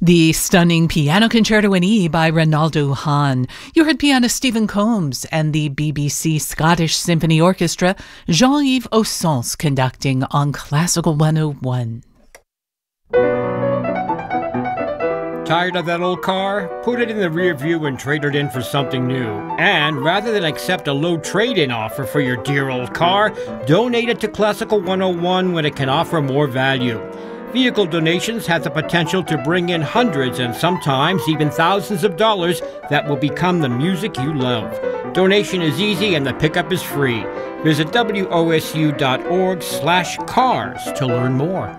The stunning Piano Concerto in E by Ronaldo Hahn. You heard pianist Stephen Combs and the BBC Scottish Symphony Orchestra, Jean-Yves Ossens conducting on Classical 101. Tired of that old car? Put it in the rear view and trade it in for something new. And rather than accept a low trade-in offer for your dear old car, donate it to Classical 101 when it can offer more value. Vehicle donations have the potential to bring in hundreds and sometimes even thousands of dollars that will become the music you love. Donation is easy and the pickup is free. Visit wosu.org/cars to learn more.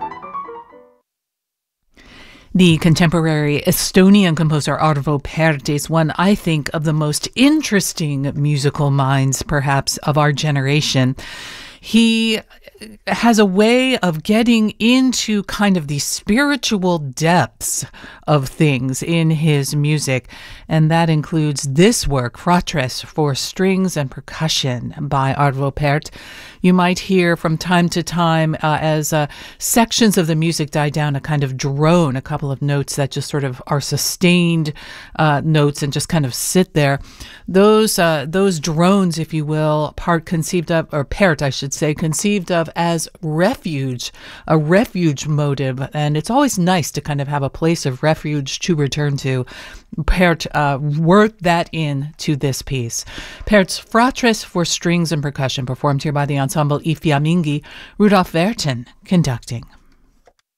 The contemporary Estonian composer Arvo Pärt is one, I think, of the most interesting musical minds, perhaps, of our generation. He has a way of getting into kind of the spiritual depths of things in his music, and that includes this work, Fratres for Strings and Percussion by Arvo Pärt. You might hear from time to time as sections of the music die down, a kind of drone, a couple of notes that just sort of are sustained notes and just kind of sit there. Those drones, if you will, Pärt, I should say, conceived of as refuge, a refuge motive. And it's always nice to kind of have a place of refuge to return to. Pärt worked that into this piece. Pärt's Fratres for Strings and Percussion, performed here by the ensemble I Fiamminghi, Rudolf Werten conducting.